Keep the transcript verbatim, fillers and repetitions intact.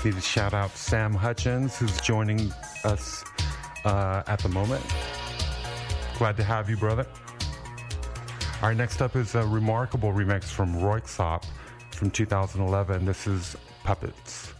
Need to shout out Sam Hutchins, who's joining us uh, at the moment. Glad to have you, brother. All right, next up is a remarkable remix from Röyksopp from two thousand eleven. This is Puppets.